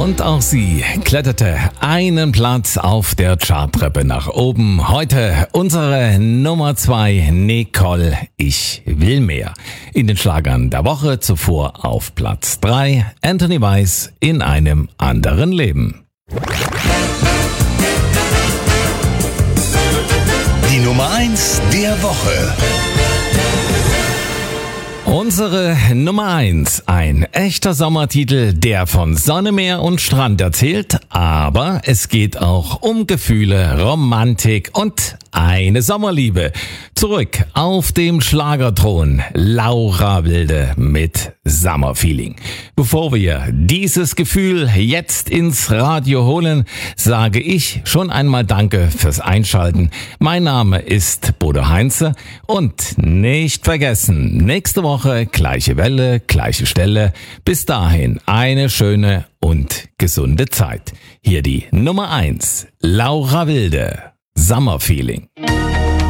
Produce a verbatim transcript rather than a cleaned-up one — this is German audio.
Und auch sie kletterte einen Platz auf der Charttreppe nach oben. Heute unsere Nummer zwei, Nicole, ich will mehr. In den Schlagern der Woche zuvor auf Platz drei, Anthony Weiss, in einem anderen Leben. Die Nummer eins der Woche. Unsere Nummer eins, ein echter Sommertitel, der von Sonne, Meer und Strand erzählt, aber es geht auch um Gefühle, Romantik und eine Sommerliebe. Zurück auf dem Schlagerthron, Laura Wilde mit Summerfeeling. Bevor wir dieses Gefühl jetzt ins Radio holen, sage ich schon einmal Danke fürs Einschalten. Mein Name ist Bodo Heinze und nicht vergessen, nächste Woche gleiche Welle, gleiche Stelle. Bis dahin eine schöne und gesunde Zeit. Hier die Nummer eins, Laura Wilde, Summerfeeling.